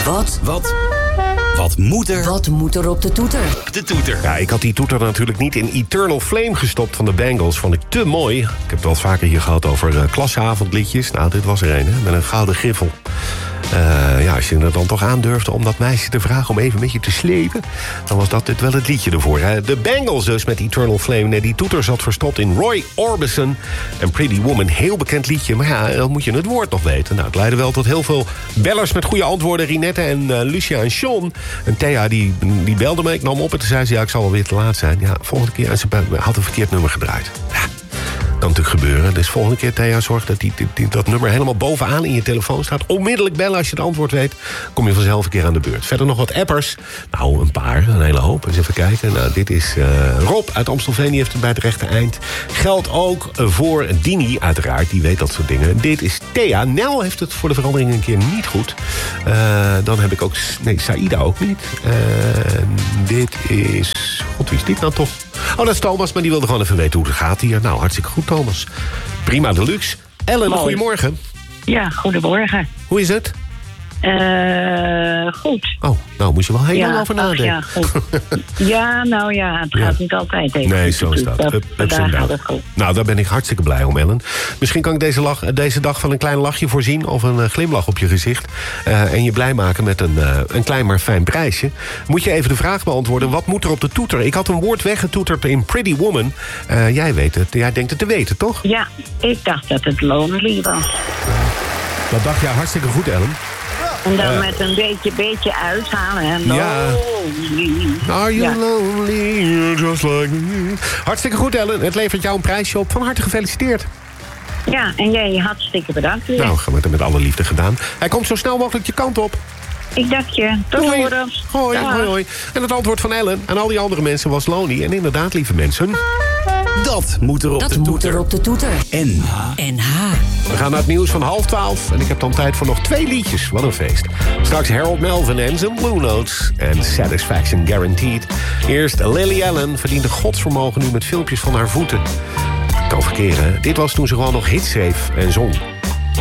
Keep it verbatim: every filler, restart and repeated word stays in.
Wat? Wat? Wat moet er? Wat moet er op de toeter? De toeter. Ja, ik had die toeter natuurlijk niet in Eternal Flame gestopt van de Bangles. Vond ik te mooi. Ik heb het wel eens vaker hier gehad over uh, klasseavondliedjes. Nou, dit was er een, hè, met een gouden griffel. Uh, ja, als je er dan toch aandurfde om dat meisje te vragen om even met je te slepen, dan was dat dit wel het liedje ervoor. Hè. De Bangles dus met Eternal Flame. Nee, die toeter zat verstopt in Roy Orbison en Pretty Woman. Heel bekend liedje, maar ja, dan moet je het woord nog weten. Nou, het leidde wel tot heel veel bellers met goede antwoorden. Rinette en uh, Lucia en Sean. En Thea, die, die belde me, ik nam op en toen zei ze, ja, ik zal wel weer te laat zijn. Ja, volgende keer, en ze had een verkeerd nummer gedraaid. Ja. Kan natuurlijk gebeuren. Dus volgende keer, Thea, zorg dat die, die, die, dat nummer helemaal bovenaan in je telefoon staat. Onmiddellijk bellen als je het antwoord weet. Kom je vanzelf een keer aan de beurt. Verder nog wat appers. Nou, een paar, een hele hoop. Eens even kijken. Nou, dit is uh, Rob uit Amstelveen. Die heeft het bij het rechte eind. Geldt ook voor Dini, uiteraard. Die weet dat soort dingen. Dit is Thea. Nel heeft het voor de verandering een keer niet goed. Uh, dan heb ik ook... Nee, Saïda ook niet. Uh, dit is... God, wie is dit nou toch? Oh, dat is Thomas, maar die wilde gewoon even weten hoe het gaat hier. Nou, hartstikke goed, Thomas. Prima deluxe. Ellen, Mooi. Goedemorgen. Ja, goedemorgen. Hoe is het? Uh, goed. Oh, nou moest je wel heel ja, lang over nadenken. Ja, goed. ja, nou ja, het gaat ja. niet altijd even. Nee, zo is dat. dat Up, ups daar gaat het goed. Nou, daar ben ik hartstikke blij om, Ellen. Misschien kan ik deze, lach, deze dag van een klein lachje voorzien of een uh, glimlach op je gezicht. Uh, en je blij maken met een, uh, een klein maar fijn prijsje. Moet je even de vraag beantwoorden, wat moet er op de toeter? Ik had een woord weggetoeterd in Pretty Woman. Uh, jij weet het, jij denkt het te weten, toch? Ja, ik dacht dat het lonely was. Dat dacht jij hartstikke goed, Ellen. En dan uh, met een beetje, beetje uithalen. En ja. Lonely. Are you ja. lonely, just like me? Hartstikke goed, Ellen. Het levert jou een prijsje op. Van harte gefeliciteerd. Ja, en jij hartstikke bedankt weer. Nou, gaan we het met alle liefde gedaan. Hij komt zo snel mogelijk je kant op. Ik dacht je. Tot hoi. horen. Hoi, hoi, hoi. En het antwoord van Ellen en al die andere mensen was lonely. En inderdaad, lieve mensen... Dat moet er op dat de moet toeter. Er op de toeter. N H. N H. We gaan naar het nieuws van half twaalf. En ik heb dan tijd voor nog twee liedjes. Wat een feest. Straks Harold Melvin en zijn Blue Notes. En Satisfaction Guaranteed. Eerst Lily Allen verdient een godsvermogen nu met filmpjes van haar voeten. Kan verkeren. Dit was toen ze gewoon nog hits schreef en zong.